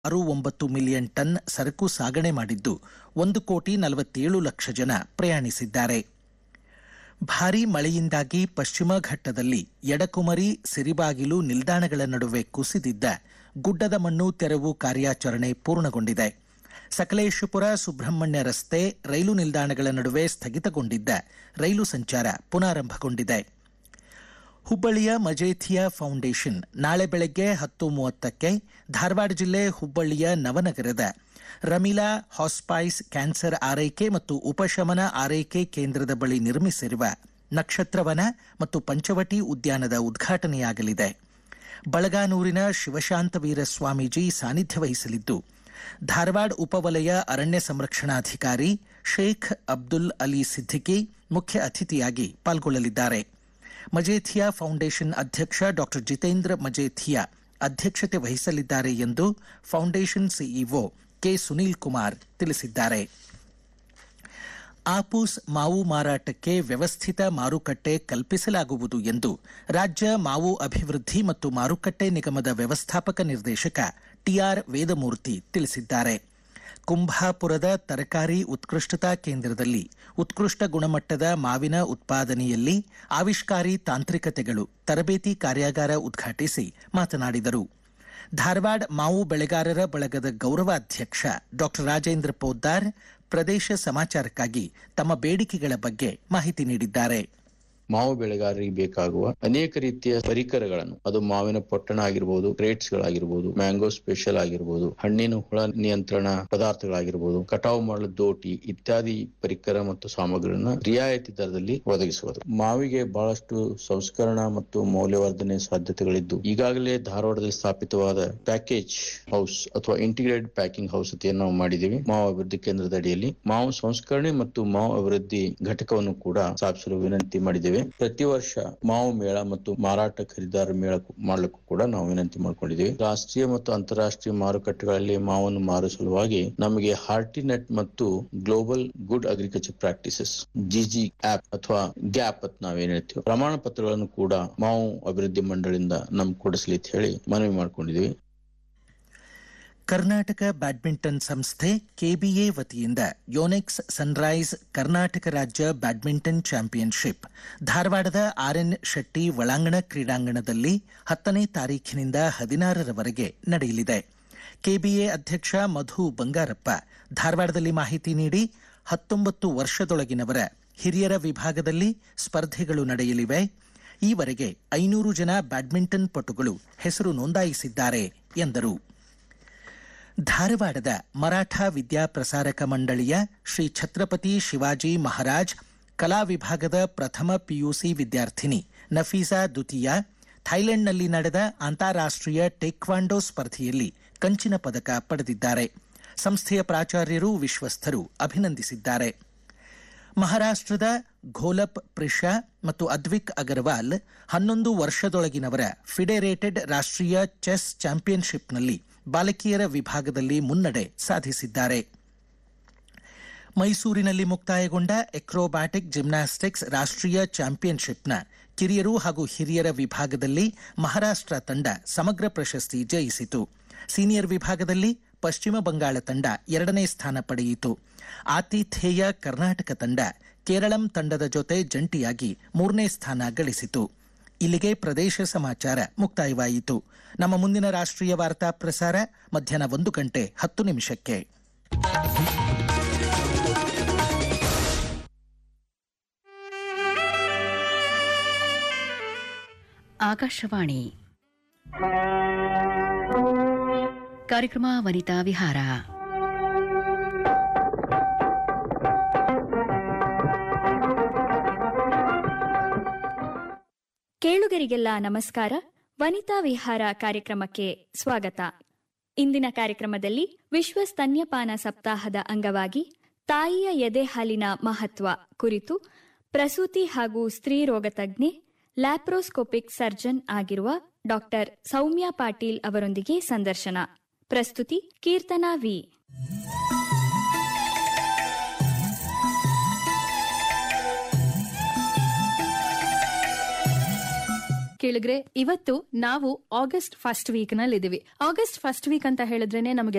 69 million ton ಸರಕು ಸಾಗಣೆ ಮಾಡಿದ್ದು 1,47,00,000 ಜನ ಪ್ರಯಾಣಿಸಿದ್ದಾರೆ. ಭಾರೀ ಮಳೆಯಿಂದಾಗಿ ಪಶ್ಚಿಮ ಘಟ್ಟದಲ್ಲಿ ಎಡಕುಮರಿ ಸಿರಿಬಾಗಿಲು ನಿಲ್ದಾಣಗಳ ನಡುವೆ ಕುಸಿದಿದ್ದ ಗುಡ್ಡದ ಮಣ್ಣು ತೆರವು ಕಾರ್ಯಾಚರಣೆ ಪೂರ್ಣಗೊಂಡಿದೆ. ಸಕಲೇಶಪುರ ಸುಬ್ರಹ್ಮಣ್ಯ ರಸ್ತೆ ರೈಲು ನಿಲ್ದಾಣಗಳ ನಡುವೆ ಸ್ಥಗಿತಗೊಂಡಿದ್ದ ರೈಲು ಸಂಚಾರ ಪುನಾರಂಭಗೊಂಡಿದೆ. ಹುಬ್ಬಳ್ಳಿಯ ಮಜೇಥಿಯಾ ಫೌಂಡೇಶನ್ ನಾಳೆ ಬೆಳಗ್ಗೆ 10:30ಕ್ಕೆ ಧಾರವಾಡ ಜಿಲ್ಲೆ ಹುಬ್ಬಳ್ಳಿಯ ನವನಗರದ ರಮೀಲಾ ಹಾಸ್ಪೈಸ್ ಕ್ಯಾನ್ಸರ್ ಆರೈಕೆ ಮತ್ತು ಉಪಶಮನ ಆರೈಕೆ ಕೇಂದ್ರದ ಬಳಿ ನಿರ್ಮಿಸಿರುವ ನಕ್ಷತ್ರವನ ಮತ್ತು ಪಂಚವಟಿ ಉದ್ಯಾನದ ಉದ್ಘಾಟನೆಯಾಗಲಿದೆ. ಬಳಗಾನೂರಿನ ಶಿವಶಾಂತವೀರ ಸ್ವಾಮೀಜಿ ಸಾನ್ನಿಧ್ಯ ವಹಿಸಲಿದ್ದು, ಧಾರವಾಡ ಉಪವಲಯ ಅರಣ್ಯ ಸಂರಕ್ಷಣಾಧಿಕಾರಿ ಶೇಖ್ ಅಬ್ದುಲ್ ಅಲಿ ಸಿದ್ದಿಕಿ ಮುಖ್ಯ ಅತಿಥಿಯಾಗಿ ಪಾಲ್ಗೊಳ್ಳಲಿದ್ದಾರೆ. ಮಜೇಥಿಯಾ ಫೌಂಡೇಶನ್ ಅಧ್ಯಕ್ಷ ಡಾ ಜಿತೇಂದ್ರ ಮಜೇಥಿಯಾ ಅಧ್ಯಕ್ಷತೆ ವಹಿಸಲಿದ್ದಾರೆ ಎಂದು foundation CEO K Sunil Kumar ತಿಳಿಸಿದ್ದಾರೆ. ಆಪೂಸ್ ಮಾವು ಮಾರಾಟಕ್ಕೆ ವ್ಯವಸ್ಥಿತ ಮಾರುಕಟ್ಟೆ ಕಲ್ಪಿಸಲಾಗುವುದು ಎಂದು ರಾಜ್ಯ ಮಾವು ಅಭಿವೃದ್ಧಿ ಮತ್ತು ಮಾರುಕಟ್ಟೆ ನಿಗಮದ ವ್ಯವಸ್ಥಾಪಕ ನಿರ್ದೇಶಕ ಟಿಆರ್ ವೇದಮೂರ್ತಿ ತಿಳಿಸಿದ್ದಾರೆ. ಕುಂಭಾಪುರದ ತರಕಾರಿ ಉತ್ಕೃಷ್ಟತಾ ಕೇಂದ್ರದಲ್ಲಿ ಉತ್ಕೃಷ್ಟ ಗುಣಮಟ್ಟದ ಮಾವಿನ ಉತ್ಪಾದನೆಯಲ್ಲಿ ಆವಿಷ್ಕಾರಿ ತಾಂತ್ರಿಕತೆಗಳು ತರಬೇತಿ ಕಾರ್ಯಾಗಾರ ಉದ್ಘಾಟಿಸಿ ಮಾತನಾಡಿದರು. ಧಾರವಾಡ ಮಾವು ಬೆಳೆಗಾರರ ಬಳಗದ ಗೌರವಾಧ್ಯಕ್ಷ ಡಾ ರಾಜೇಂದ್ರ ಪೋದ್ದಾರ್ ಪ್ರದೇಶ ಸಮಾಚಾರಕ್ಕಾಗಿ ತಮ್ಮ ಬೇಡಿಕೆಗಳ ಬಗ್ಗೆ ಮಾಹಿತಿ ನೀಡಿದ್ದಾರೆ. ಮಾವು ಬೆಳೆಗಾರರಿಗೆ ಬೇಕಾಗುವ ಅನೇಕ ರೀತಿಯ ಪರಿಕರಗಳನ್ನು, ಅದು ಮಾವಿನ ಪೊಟ್ಟಣ ಆಗಿರಬಹುದು, ಕ್ರೇಟ್ಸ್ ಗಳಾಗಿರ್ಬೋದು, ಮ್ಯಾಂಗೋ ಸ್ಪೆಷಲ್ ಆಗಿರಬಹುದು, ಹಣ್ಣಿನ ಹುಳ ನಿಯಂತ್ರಣ ಪದಾರ್ಥಗಳಾಗಿರಬಹುದು, ಕಟಾವು ಮಾಡಲು ದೋಟಿ ಇತ್ಯಾದಿ ಪರಿಕರ ಮತ್ತು ಸಾಮಗ್ರಿಗಳನ್ನ ರಿಯಾಯಿತಿ ದರದಲ್ಲಿ ಒದಗಿಸುವುದು. ಮಾವಿಗೆ ಬಹಳಷ್ಟು ಸಂಸ್ಕರಣಾ ಮತ್ತು ಮೌಲ್ಯವರ್ಧನೆ ಸಾಧ್ಯತೆಗಳಿದ್ದು, ಈಗಾಗಲೇ ಧಾರವಾಡದಲ್ಲಿ ಸ್ಥಾಪಿತವಾದ ಪ್ಯಾಕೇಜ್ ಹೌಸ್ ಅಥವಾ ಇಂಟಿಗ್ರೇಟೆಡ್ ಪ್ಯಾಕಿಂಗ್ ಹೌಸ್ ಅನ್ನು ನಾವು ಮಾಡಿದ್ದೇವೆ. ಮಾವು ಅಭಿವೃದ್ಧಿ ಕೇಂದ್ರದ ಅಡಿಯಲ್ಲಿ ಮಾವು ಸಂಸ್ಕರಣೆ ಮತ್ತು ಮಾವು ಅಭಿವೃದ್ಧಿ ಘಟಕವನ್ನು ಕೂಡ ಸ್ಥಾಪಿಸಲು ವಿನಂತಿ ಮಾಡಿದ್ದೇವೆ. ಪ್ರತಿ ವರ್ಷ ಮಾವು ಮೇಳ ಮತ್ತು ಮಾರಾಟ ಖರೀದಾರ ಮೇಳ ಮಾಡಲಿಕ್ಕೂ ಕೂಡ ನಾವು ವಿನಂತಿ ಮಾಡಿಕೊಂಡಿದ್ದೇವೆ. ರಾಷ್ಟ್ರೀಯ ಮತ್ತು ಅಂತಾರಾಷ್ಟ್ರೀಯ ಮಾರುಕಟ್ಟೆಗಳಲ್ಲಿ ಮಾವನ್ನು ಮಾರುವ ಸಲುವಾಗಿ ನಮಗೆ ಹಾರ್ಟಿನೆಟ್ ಮತ್ತು global good agriculture practices GG app ಅಥವಾ ಗ್ಯಾಪ್ ಅಂತ ನಾವೇನ್ ಹೇಳ್ತೀವಿ, ಪ್ರಮಾಣ ಪತ್ರಗಳನ್ನು ಕೂಡ ಮಾವು ಅಭಿವೃದ್ಧಿ ಮಂಡಳಿಯಿಂದ ನಮ್ಗೆ ಕೊಡಿಸಲಿ ಅಂತ ಹೇಳಿ ಮನವಿ ಮಾಡಿಕೊಂಡಿದ್ದೇವೆ. ಕರ್ನಾಟಕ ಬ್ಯಾಡ್ಮಿಂಟನ್ ಸಂಸ್ಥೆ ಕೆಬಿಎ ವತಿಯಿಂದ ಯೋನೆಕ್ಸ್ ಸನ್ರೈಸ್ ಕರ್ನಾಟಕ ರಾಜ್ಯ ಬ್ಯಾಡ್ಮಿಂಟನ್ ಚಾಂಪಿಯನ್ಶಿಪ್ ಧಾರವಾಡದ ಆರ್ಎನ್ ಶೆಟ್ಟಿ ಒಳಾಂಗಣ ಕ್ರೀಡಾಂಗಣದಲ್ಲಿ 10ನೇ ತಾರೀಖಿನಿಂದ 16ರವರೆಗೆ ನಡೆಯಲಿದೆ. ಕೆಬಿಎ ಅಧ್ಯಕ್ಷ ಮಧು ಬಂಗಾರಪ್ಪ ಧಾರವಾಡದಲ್ಲಿ ಮಾಹಿತಿ ನೀಡಿ, 19 ವರ್ಷದೊಳಗಿನವರ ಹಿರಿಯರ ವಿಭಾಗದಲ್ಲಿ ಸ್ಪರ್ಧೆಗಳು ನಡೆಯಲಿವೆ. ಈವರೆಗೆ 500 ಜನ ಬ್ಯಾಡ್ಮಿಂಟನ್ ಪಟುಗಳು ಹೆಸರು ನೋಂದಾಯಿಸಿದ್ದಾರೆ ಎಂದರು. ಧಾರವಾಡದ ಮರಾಠ ವಿದ್ಯಾಪ್ರಸಾರಕ ಮಂಡಳಿಯ ಶ್ರೀ ಛತ್ರಪತಿ ಶಿವಾಜಿ ಮಹಾರಾಜ್ ಕಲಾ ವಿಭಾಗದ ಪ್ರಥಮ ಪಿಯುಸಿ ವಿದ್ಯಾರ್ಥಿನಿ ನಫೀಸಾ ದುತಿಯಾ ಥೈಲೆಂಡ್ನಲ್ಲಿ ನಡೆದ ಅಂತಾರಾಷ್ಟ್ರೀಯ ಟೇಕ್ವಾಂಡೋ ಸ್ಪರ್ಧೆಯಲ್ಲಿ ಕಂಚಿನ ಪದಕ ಪಡೆದಿದ್ದಾರೆ. ಸಂಸ್ಥೆಯ ಪ್ರಾಚಾರ್ಯರು, ವಿಶ್ವಸ್ಥರು ಅಭಿನಂದಿಸಿದ್ದಾರೆ. ಮಹಾರಾಷ್ಟ್ರದ ಘೋಲಪ್ ಪ್ರಿಷಾ ಮತ್ತು ಅದ್ವಿಕ್ ಅಗರ್ವಾಲ್ 11 ವರ್ಷದೊಳಗಿನವರ ಫಿಡೆರೇಟೆಡ್ ರಾಷ್ಟ್ರೀಯ ಚೆಸ್ ಚಾಂಪಿಯನ್ಶಿಪ್ನಲ್ಲಿ ಬಾಲಕಿಯರ ವಿಭಾಗದಲ್ಲಿ ಮುನ್ನಡೆ ಸಾಧಿಸಿದ್ದಾರೆ. ಮೈಸೂರಿನಲ್ಲಿ ಮುಕ್ತಾಯಗೊಂಡ ಎಕ್ರೋಬ್ಯಾಟಿಕ್ ಜಿಮ್ನಾಸ್ಟಿಕ್ಸ್ ರಾಷ್ಟ್ರೀಯ ಚಾಂಪಿಯನ್ಶಿಪ್ನ ಕಿರಿಯರು ಹಾಗೂ ಹಿರಿಯರ ವಿಭಾಗದಲ್ಲಿ ಮಹಾರಾಷ್ಟ್ರ ತಂಡ ಸಮಗ್ರ ಪ್ರಶಸ್ತಿ ಜಯಿಸಿತು. ಸೀನಿಯರ್ ವಿಭಾಗದಲ್ಲಿ ಪಶ್ಚಿಮ ಬಂಗಾಳ ತಂಡ 2ನೇ ಸ್ಥಾನ ಪಡೆಯಿತು. ಆತಿಥೇಯ ಕರ್ನಾಟಕ ತಂಡ ಕೇರಳಂ ತಂಡದ ಜೊತೆ ಜಂಟಿಯಾಗಿ 3ನೇ ಸ್ಥಾನ ಗಳಿಸಿತು. ಇಲ್ಲಿಗೆ ಪ್ರದೇಶ ಸಮಾಚಾರ ಮುಕ್ತಾಯವಾಯಿತು. ನಮ್ಮ ಮುಂದಿನ ರಾಷ್ಟ್ರೀಯ ವಾರ್ತಾ ಪ್ರಸಾರ ಮಧ್ಯಾಹ್ನ 1:10 ಆಕಾಶವಾಣಿ ಕಾರ್ಯಕ್ರಮ ವನಿತಾ ವಿಹಾರ. ಕೇಳುಗರಿಗೆಲ್ಲ ನಮಸ್ಕಾರ. ವನಿತಾ ವಿಹಾರ ಕಾರ್ಯಕ್ರಮಕ್ಕೆ ಸ್ವಾಗತ. ಇಂದಿನ ಕಾರ್ಯಕ್ರಮದಲ್ಲಿ ವಿಶ್ವ ಸ್ತನ್ಯಪಾನ ಸಪ್ತಾಹದ ಅಂಗವಾಗಿ ತಾಯಿಯ ಎದೆ ಹಾಲಿನ ಮಹತ್ವ ಕುರಿತು ಪ್ರಸೂತಿ ಹಾಗೂ ಸ್ತ್ರೀ ರೋಗ ತಜ್ಞೆ, ಲ್ಯಾಪ್ರೋಸ್ಕೋಪಿಕ್ ಸರ್ಜನ್ ಆಗಿರುವ ಡಾಕ್ಟರ್ ಸೌಮ್ಯಾ ಪಾಟೀಲ್ ಅವರೊಂದಿಗೆ ಸಂದರ್ಶನ. ಪ್ರಸ್ತುತಿ ಕೀರ್ತನಾ ವಿ. ಕೇಳಿದ್ರೆ ಇವತ್ತು ನಾವು ಆಗಸ್ಟ್ ಫಸ್ಟ್ ವೀಕ್ ನಲ್ಲಿ ಇದೀವಿ. ಆಗಸ್ಟ್ ಫಸ್ಟ್ ವೀಕ್ ಅಂತ ಹೇಳಿದ್ರೇನೆ ನಮಗೆ